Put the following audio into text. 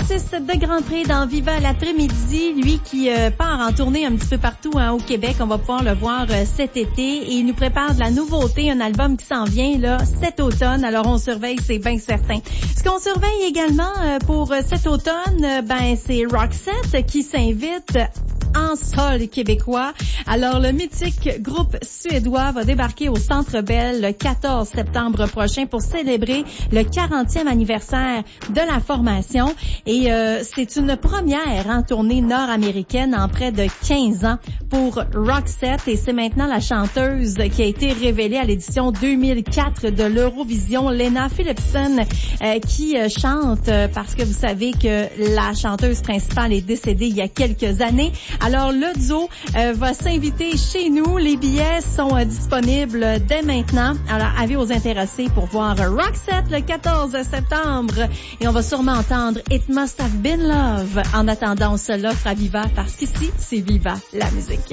artiste de Grand Prix dans Viva l'après-midi, lui qui part en tournée un petit peu partout au Québec. On va pouvoir le voir cet été et il nous prépare de la nouveauté, un album qui s'en vient là cet automne. Alors on surveille, c'est bien certain. Ce qu'on surveille également pour cet automne, c'est Roxette qui s'invite en sol québécois. Alors, le mythique groupe suédois va débarquer au Centre Bell le 14 septembre prochain pour célébrer le 40e anniversaire de la formation. Et c'est une première en tournée nord-américaine en près de 15 ans pour Roxette. Et c'est maintenant la chanteuse qui a été révélée à l'édition 2004 de l'Eurovision, Lena Philipson, qui chante parce que vous savez que la chanteuse principale est décédée il y a quelques années. Alors, le duo va s'inviter chez nous. Les billets sont disponibles dès maintenant. Alors, avis aux intéressés pour voir Roxette le 14 septembre. Et on va sûrement entendre It Must Have Been Love. En attendant, on se l'offre à Viva parce qu'ici, c'est Viva la musique.